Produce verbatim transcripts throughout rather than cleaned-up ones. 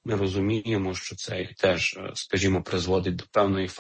Ми розуміємо, що це теж, скажімо, призводить до певної,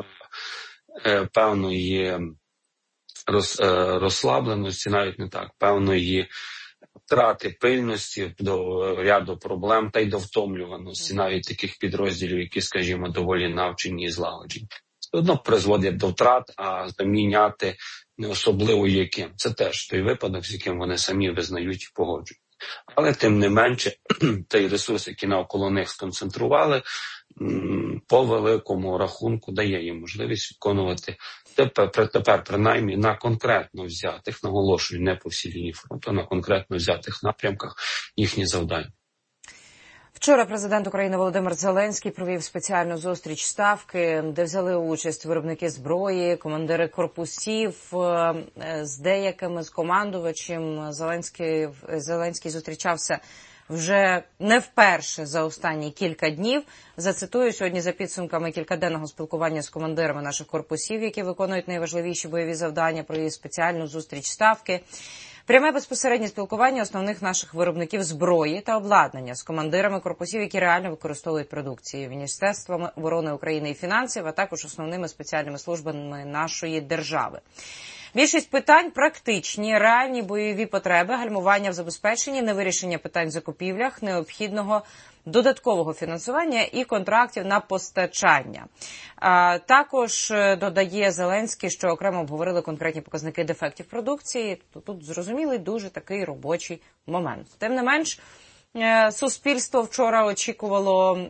певної роз, розслабленості, навіть не так, певної втрати пильності до ряду проблем та й до втомлюваності навіть таких підрозділів, які, скажімо, доволі навчені і злагоджені. Все одно призводять до втрат, а заміняти не особливо яким. Це теж той випадок, з яким вони самі визнають і погоджують. Але тим не менше, той ресурс, який навколо них сконцентрували, по великому рахунку дає їм можливість виконувати тепер, тепер принаймні на конкретно взятих, наголошую, не по всій лінії фронту, а на конкретно взятих напрямках їхні завдання. Вчора президент України Володимир Зеленський провів спеціальну зустріч Ставки, де взяли участь виробники зброї, командири корпусів. З деякими, з командувачем Зеленський, Зеленський зустрічався вже не вперше за останні кілька днів. Зацитую, сьогодні за підсумками кількаденного спілкування з командирами наших корпусів, які виконують найважливіші бойові завдання, провів спеціальну зустріч Ставки. Пряме безпосереднє спілкування основних наших виробників зброї та обладнання з командирами корпусів, які реально використовують продукцію, Міністерством оборони України і фінансів, а також основними спеціальними службами нашої держави. Більшість питань практичні, реальні бойові потреби, гальмування в забезпеченні, невирішення питань в закупівлях, необхідного додаткового фінансування і контрактів на постачання. А, також додає Зеленський, що окремо обговорили конкретні показники дефектів продукції. Тут зрозумілий дуже такий робочий момент. Тим не менш, суспільство вчора очікувало,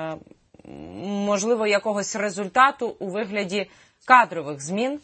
можливо, якогось результату у вигляді кадрових змін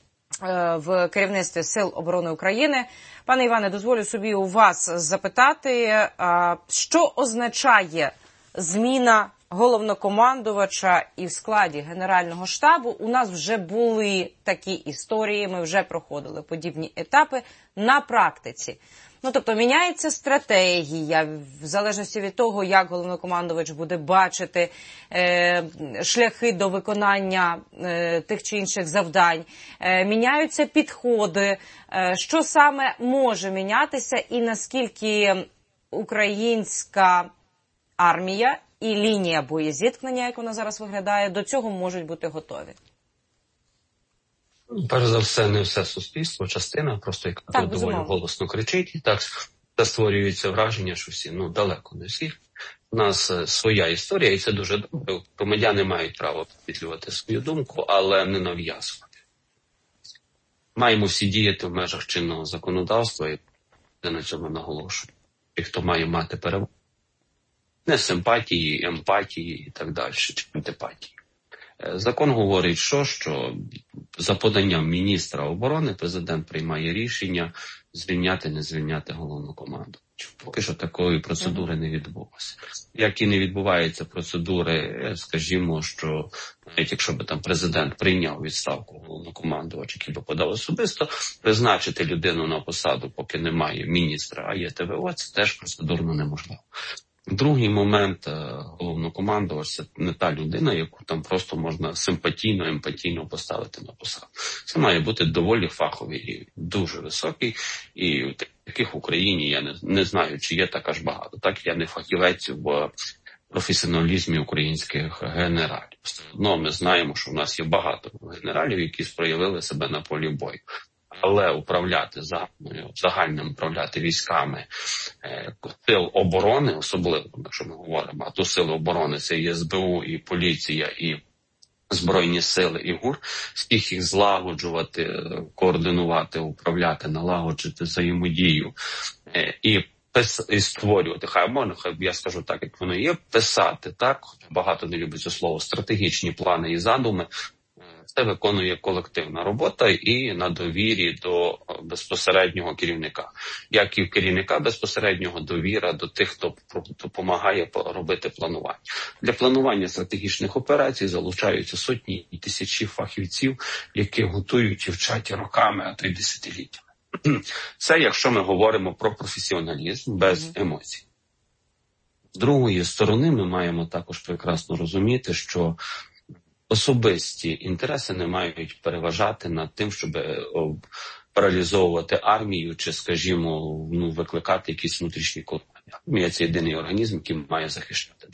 в керівництві Сил оборони України. Пане Іване, дозволю собі у вас запитати, що означає зміна головнокомандувача і в складі Генерального штабу? У нас вже були такі історії, ми вже проходили подібні етапи на практиці. Ну, тобто, міняється стратегія, в залежності від того, як головнокомандувач буде бачити е, шляхи до виконання е, тих чи інших завдань, е, міняються підходи, е, що саме може мінятися і наскільки українська армія і лінія боєзіткнення, як вона зараз виглядає, до цього можуть бути готові? Перш за все, не все суспільство, частина, просто яка так, доволі голосно кричить, і так створюється враження, що всі, ну, далеко не всі. У нас своя історія, і це дуже добре. Громадяни мають право підсвітлювати свою думку, але не нав'язувати. Маємо всі діяти в межах чинного законодавства, і я на цьому наголошую. І хто має мати перевагу, не симпатії, емпатії і так далі, чи антипатії. Закон говорить, що, що за поданням міністра оборони президент приймає рішення звільняти, не звільняти головнокомандувача. Поки що такої процедури не відбулося. Як і не відбуваються процедури, скажімо, що навіть якщо би там президент прийняв відставку головнокомандувача, який би подав особисто, призначити людину на посаду, поки немає міністра, а є ТВО, це теж процедурно неможливо. Другий момент, головнокомандувач – це не та людина, яку там просто можна симпатійно, емпатійно поставити на посаду. Це має бути доволі фаховий рівень, дуже високий, і таких в Україні я не, не знаю, чи є так аж багато. Так, я не фахівець в професіоналізмі українських генералів. Все одно ми знаємо, що в нас є багато генералів, які проявили себе на полі бою. Але управляти загальною, загальним управляти військами е, сил оборони, особливо, якщо ми говоримо, а то сили оборони, це і СБУ, і поліція, і Збройні сили, і ГУР, всіх їх злагоджувати, координувати, управляти, налагоджити взаємодію е, і, пис, і створювати, хай можна, хай я скажу так, як воно є, писати, так, багато не любить це слово, стратегічні плани і задуми. Це виконує колективна робота і на довірі до безпосереднього керівника. Як і в керівника безпосереднього довіра до тих, хто допомагає робити планування. Для планування стратегічних операцій залучаються сотні і тисячі фахівців, які готують і вчать роками, а то й десятиліттями. Це якщо ми говоримо про професіоналізм без емоцій. З другої сторони ми маємо також прекрасно розуміти, що особисті інтереси не мають переважати над тим, щоб паралізовувати армію чи, скажімо, ну, викликати якісь внутрішні коливання. Армія – це єдиний організм, який має захищати